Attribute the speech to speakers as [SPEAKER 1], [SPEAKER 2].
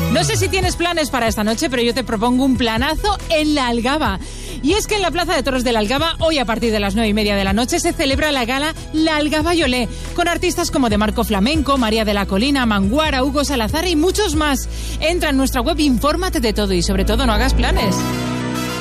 [SPEAKER 1] No sé si tienes planes para esta noche, pero yo te propongo un planazo en la Algaba. Y es que en la Plaza de Toros de la Algaba, hoy a partir de las 9:30 de la noche, se celebra la gala La Algaba y Olé, con artistas como De Marco Flamenco, María de la Colina, Manguara, Hugo Salazar y muchos más. Entra en nuestra web, infórmate de todo y sobre todo no hagas planes.